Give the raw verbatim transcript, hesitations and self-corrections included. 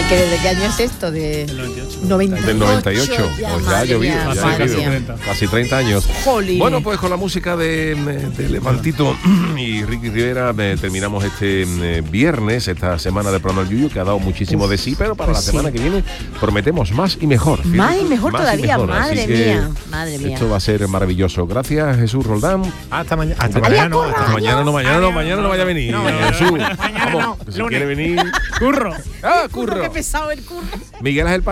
que ¿desde qué año es esto? De Del noventa y ocho. noventa y ocho. Del noventa y ocho. Ya, Pues ya ha madre llovido, mía, ya ha madre llovido. mía. Casi treinta años. Jolín. Bueno, pues con la música de, de Levantito y Ricky Rivera eh, terminamos este eh, viernes, esta semana de programa El Yuyu, que ha dado muchísimo Uf, de sí, pero para pues la semana sí. que viene prometemos más y mejor. Más Fíjate, y mejor más y todavía, mejor. Así madre que mía, madre mía. Esto va a ser maravilloso. Gracias, Jesús Roldán. Hasta, maña hasta Adiós, mañana. No, Curro. hasta Mañana no, mañana no, mañana no vaya a venir. No, mañana, Jesús, mañana vamos, no, que si lunes. quiere venir. Curro. Ah, curro. Qué pesado el curro. Miguel Ángel